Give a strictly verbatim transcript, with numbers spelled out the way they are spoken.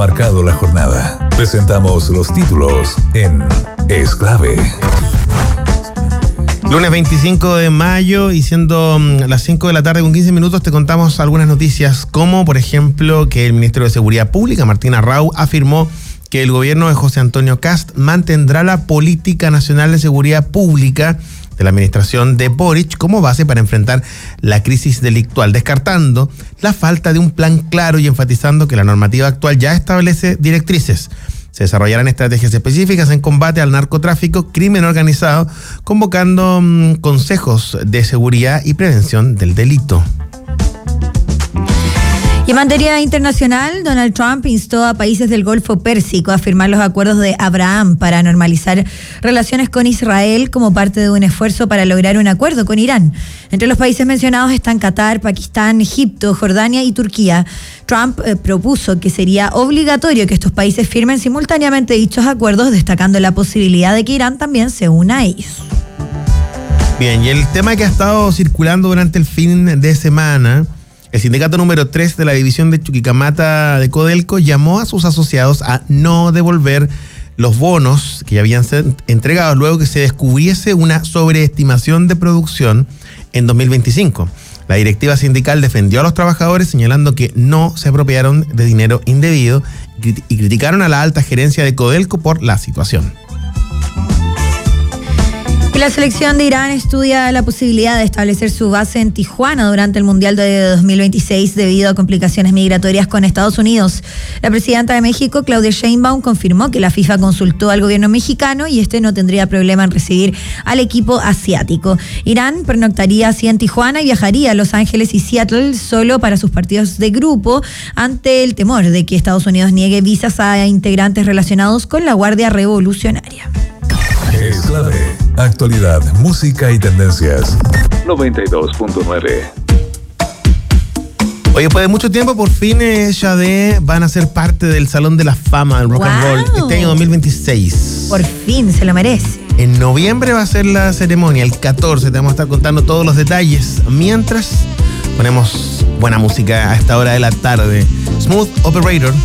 Marcado la jornada. Presentamos los títulos en Es Clave. Lunes veinticinco de mayo y siendo las cinco de la tarde con quince minutos te contamos algunas noticias, como por ejemplo que el ministro de Seguridad Pública, Martín Arrau, afirmó que el gobierno de José Antonio Kast mantendrá la Política Nacional de Seguridad Pública de la administración de Boric como base para enfrentar la crisis delictual, descartando la falta de un plan claro y enfatizando que la normativa actual ya establece directrices. Se desarrollarán estrategias específicas en combate al narcotráfico, crimen organizado, convocando mmm, consejos de seguridad y prevención del delito. Y en materia internacional, Donald Trump instó a países del Golfo Pérsico a firmar los acuerdos de Abraham para normalizar relaciones con Israel como parte de un esfuerzo para lograr un acuerdo con Irán. Entre los países mencionados están Qatar, Pakistán, Egipto, Jordania y Turquía. Trump eh, propuso que sería obligatorio que estos países firmen simultáneamente dichos acuerdos, destacando la posibilidad de que Irán también se una a ellos. Bien, y el tema que ha estado circulando durante el fin de semana: el sindicato número tres de la división de Chuquicamata de Codelco llamó a sus asociados a no devolver los bonos que ya habían sido entregados luego que se descubriese una sobreestimación de producción en dos mil veinticinco. La directiva sindical defendió a los trabajadores señalando que no se apropiaron de dinero indebido y criticaron a la alta gerencia de Codelco por la situación. La selección de Irán estudia la posibilidad de establecer su base en Tijuana durante el Mundial de dos mil veintiséis debido a complicaciones migratorias con Estados Unidos. La presidenta de México, Claudia Sheinbaum, confirmó que la FIFA consultó al gobierno mexicano y este no tendría problema en recibir al equipo asiático. Irán pernoctaría así en Tijuana y viajaría a Los Ángeles y Seattle solo para sus partidos de grupo ante el temor de que Estados Unidos niegue visas a integrantes relacionados con la Guardia Revolucionaria. Es Clave. Actualidad, música y tendencias. noventa y dos punto nueve. Oye, después de mucho tiempo, por fin eh, Sade van a ser parte del Salón de la Fama del Rock wow. and Roll este año dos mil veintiséis. Por fin, se lo merece. En noviembre va a ser la ceremonia, el catorce, te vamos a estar contando todos los detalles. Mientras, ponemos buena música a esta hora de la tarde. Smooth Operator.